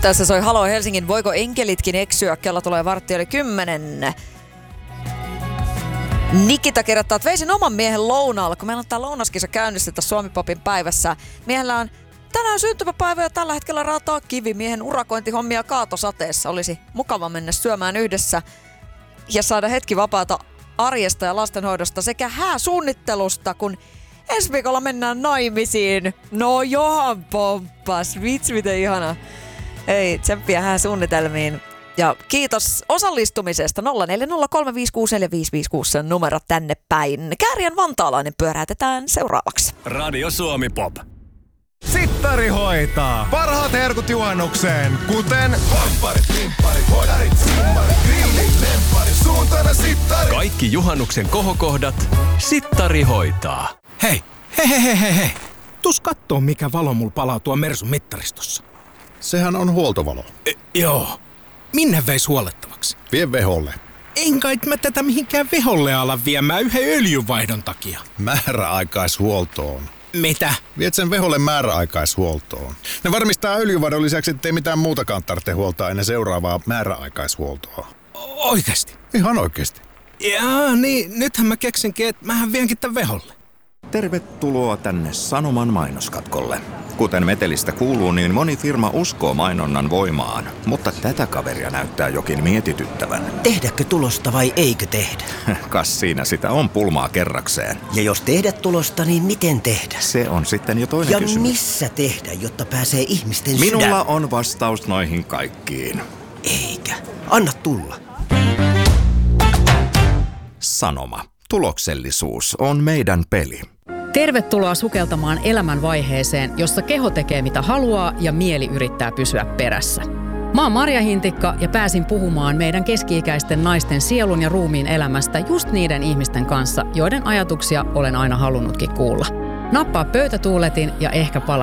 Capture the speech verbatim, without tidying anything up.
Tässä soi Halo Helsingin Voiko enkelitkin eksyä? Kello tulee vartti yli kymmenen. Nikita kirjoittaa, että veisin oman miehen lounaalle, kun meillä on tää lounaskisa käynnissä tässä Suomi-popin päivässä. Miehellä on tänään syntymäpäivä ja tällä hetkellä raataa kivi miehen urakointihommia kaatosateessa. Olisi mukava mennä syömään yhdessä ja saada hetki vapaata arjesta ja lastenhoidosta sekä hääsuunnittelusta, kun ensi viikolla mennään naimisiin. No johan pomppas, vitsi miten ihana. Ei, tsemppiä hääsuunnitelmiin. Ja kiitos osallistumisesta. nolla neljä nolla kolme viisi kuusi neljä viisi viisi kuusi on numero tänne päin. Kääriän vantaalainen pyöräytetään seuraavaksi. Radio Suomi Pop. Sittari hoitaa. Parhaat herkut juhannukseen, kuten vampparit, limpparit, hodarit, simmarit, grillit, lempparit, suuntana sittari. Kaikki juhannuksen kohokohdat Sittari hoitaa. Hei, hei, hei, hei, hei, hei. Tuus kattoo, mikä valo mulla palaa tuon Mersun mittaristossa. Sehän on huoltovalo. E, joo. Minne veis huolettavaksi? Vie veholle. En kai mä tätä mihinkään veholle ala viemään yhden öljynvaihdon takia. Määräaikaishuoltoon. Mitä? Viet sen veholle määräaikaishuoltoon. Ne varmistaa öljyvaihdon lisäksi, ettei mitään muutakaan tarvitse huoltaa ennen seuraavaa määräaikaishuoltoa. Oikeesti? Ihan oikeesti. Jaa, niin nythän mä keksinkin, että mähän vienkin tän veholle. Tervetuloa tänne Sanoman mainoskatkolle. Kuten metelistä kuuluu, niin moni firma uskoo mainonnan voimaan, mutta tätä kaveria näyttää jokin mietityttävän. Tehdäkö tulosta vai eikö tehdä? Kas siinä sitä on pulmaa kerrakseen. Ja jos tehdä tulosta, niin miten tehdä? Se on sitten jo toinen ja kysymys. Ja missä tehdä, jotta pääsee ihmisten Minulla sydän? on vastaus noihin kaikkiin. Eikä. Anna tulla. Sanoma. Tuloksellisuus on meidän peli. Tervetuloa sukeltamaan elämänvaiheeseen, jossa keho tekee mitä haluaa ja mieli yrittää pysyä perässä. Mä oon Marja Hintikka ja pääsin puhumaan meidän keski-ikäisten naisten sielun ja ruumiin elämästä just niiden ihmisten kanssa, joiden ajatuksia olen aina halunnutkin kuulla. Nappaa pöytätuuletin ja ehkä pala